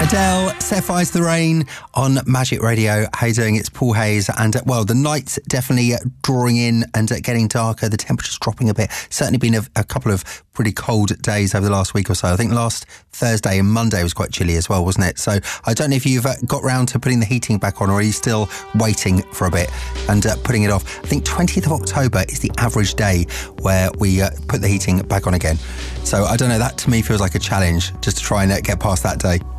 Adele, Sapphire's The Rain on Magic Radio. How you doing? It's Paul Hayes. And, well, the night's definitely drawing in and getting darker. The temperature's dropping a bit. Certainly been a couple of pretty cold days over the last week or so. I think last Thursday and Monday was quite chilly as well, wasn't it? So I don't know if you've got round to putting the heating back on, or are you still waiting for a bit and putting it off? I think 20th of October is the average day where we put the heating back on again. So I don't know, that to me feels like a challenge just to try and get past that day.